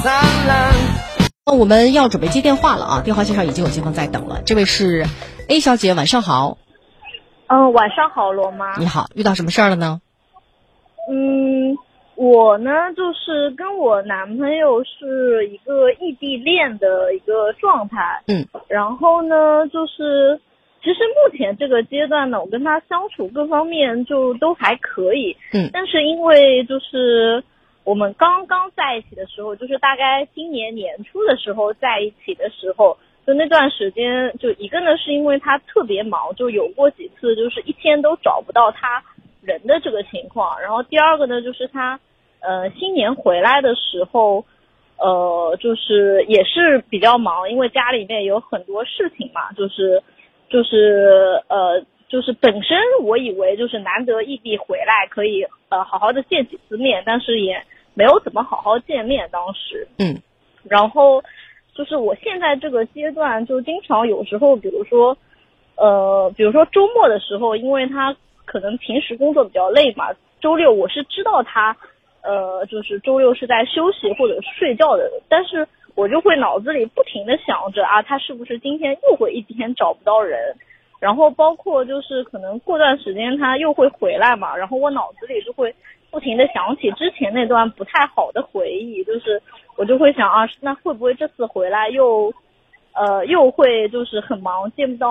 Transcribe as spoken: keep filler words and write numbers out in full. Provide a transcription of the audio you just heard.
灿烂。 那我们要准备接电话了啊，电话线上已经有街坊在等了。这位是 A 小姐，晚上好。 嗯、呃，晚上好，罗妈。 你好，遇到什么事儿了呢？ 嗯，我呢就是跟我男朋友是一个异地恋的一个状态。 嗯。 然后呢，就是其实目前这个阶段呢，我跟他相处各方面就都还可以。 嗯。 但是因为就是我们刚刚在一起的时候，就是大概今年年初的时候在一起的时候，就那段时间，就一个呢是因为他特别忙，就有过几次就是一天都找不到他人的这个情况。然后第二个呢就是他呃新年回来的时候，呃就是也是比较忙，因为家里面有很多事情嘛，就是就是呃就是本身我以为就是难得异地回来可以呃好好的见几次面，但是也没有怎么好好见面当时。 嗯。 然后就是我现在这个阶段就经常有时候比如说呃比如说周末的时候，因为他可能平时工作比较累嘛，周六我是知道他呃就是周六是在休息或者睡觉的，但是我就会脑子里不停的想着啊，他是不是今天又会一天找不到人。然后包括就是可能过段时间他又会回来嘛，然后我脑子里就会不停的想起之前那段不太好的回忆，就是我就会想啊，那会不会这次回来又呃又会就是很忙见不到